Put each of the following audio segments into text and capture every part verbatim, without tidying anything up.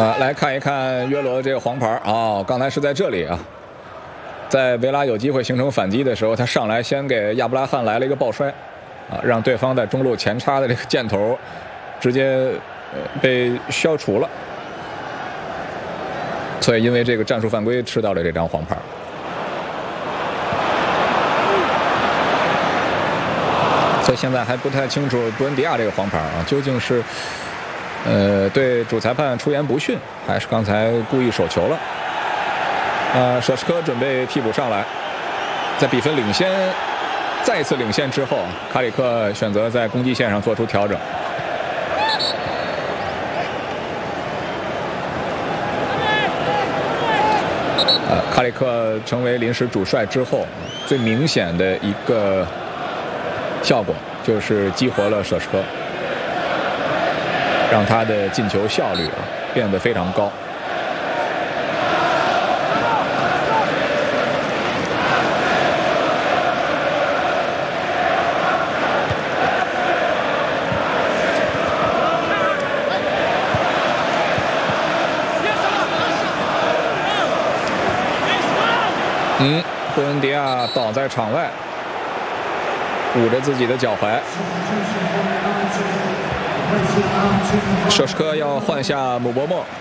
啊，来看一看约罗的这个黄牌啊、哦，刚才是在这里啊，在维拉有机会形成反击的时候，他上来先给亚布拉罕来了一个抱摔，啊，让对方在中路前插的这个箭头直接呃被消除了，所以因为这个战术犯规吃到了这张黄牌。所以现在还不太清楚布恩迪亚这个黄牌啊，究竟是呃对主裁判出言不逊，还是刚才故意手球了？呃，舍什科准备替补上来，在比分领先、再次领先之后，卡里克选择在攻击线上做出调整。呃，卡里克成为临时主帅之后，最明显的一个效果就是激活了舍什科，让他的进球效率啊变得非常高。嗯，布恩迪亚倒在场外，捂着自己的脚踝。舍什科要换下姆伯默。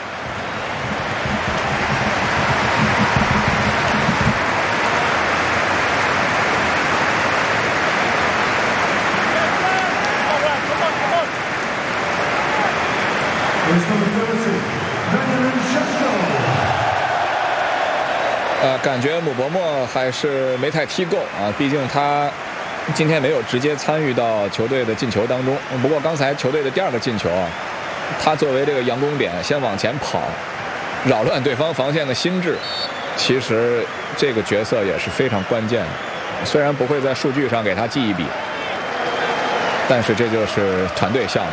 呃，感觉姆伯默还是没太踢够啊，毕竟他今天没有直接参与到球队的进球当中。不过刚才球队的第二个进球啊，他作为这个佯攻点，先往前跑，扰乱对方防线的心智，其实这个角色也是非常关键的。虽然不会在数据上给他记一笔，但是这就是团队项目。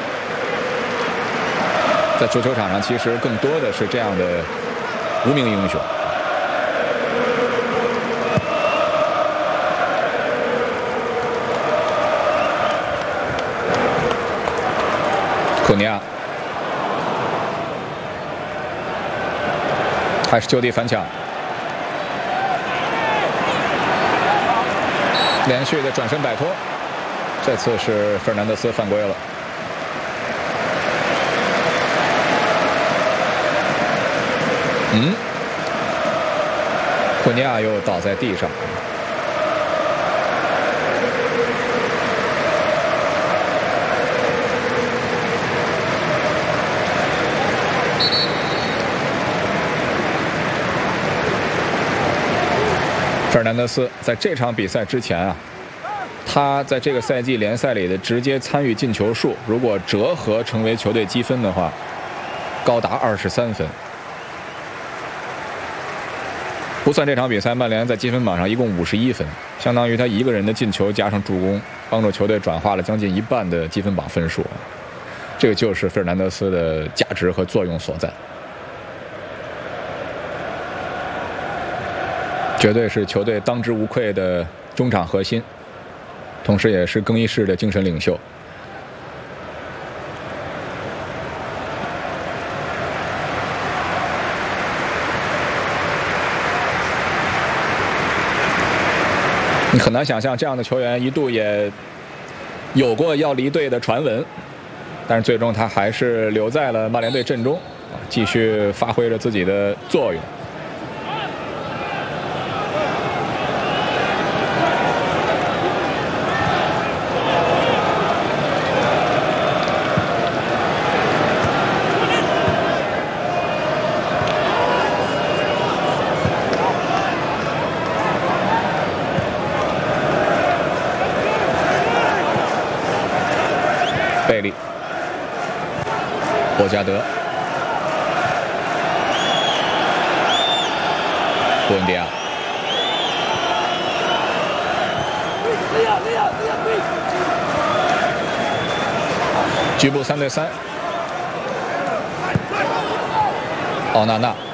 在足球场上，其实更多的是这样的无名英雄。库尼亚还是就地反抢，连续的转身摆脱，这次是费尔南德斯犯规了。嗯，库尼亚又倒在地上。费尔南德斯在这场比赛之前啊，他在这个赛季联赛里的直接参与进球数，如果折合成为球队积分的话，高达二十三分。不算这场比赛，曼联在积分榜上一共五十一分，相当于他一个人的进球加上助攻，帮助球队转化了将近一半的积分榜分数。这个就是费尔南德斯的价值和作用所在。绝对是球队当之无愧的中场核心，同时也是更衣室的精神领袖。你很难想象这样的球员一度也有过要离队的传闻，但是最终他还是留在了曼联队阵中，继续发挥着自己的作用。贝利、博加德、布恩迪亚，局部三对三，奥纳纳。